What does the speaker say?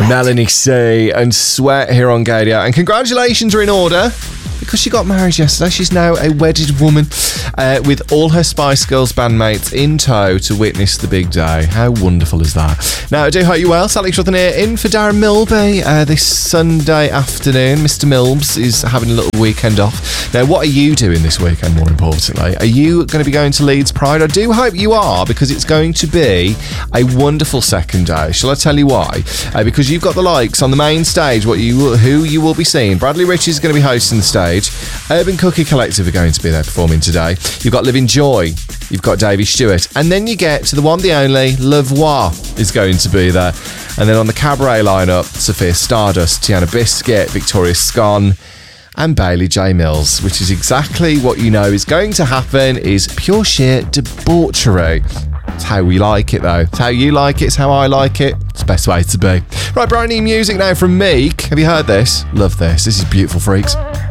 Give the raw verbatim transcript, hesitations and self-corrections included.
Melanie C and Sweat here on Gadio. And congratulations are in order because she got married yesterday. She's now a wedded woman uh, with all her Spice Girls bandmates in tow to witness the big day. How wonderful is that? Now, I do hope you well. Sally Ruthven here in for Darren Milby uh, this Sunday afternoon. Mister Milbs is having a little weekend off. Now, what are you doing this weekend, more importantly? Are you going to be going to Leeds Pride? I do hope you are, because it's going to be a wonderful second day. Shall I tell you why? Uh, because you've got the likes on the main stage, what you who you will be seeing. Bradley Rich is going to be hosting the stage. Urban Cookie Collective are going to be there performing today. You've got Living Joy. You've got Davey Stewart. And then you get to the one, the only, Lavoie is going to be there. And then on the cabaret lineup, Sophia Stardust, Tiana Biscuit, Victoria Scone, and Bailey J. Mills, which is exactly what you know is going to happen, is pure sheer debauchery. It's how we like it, though. It's how you like it. It's how I like it. It's the best way to be. Right, brand new music now from Meek. Have you heard this? Love this. This is Beautiful Freaks.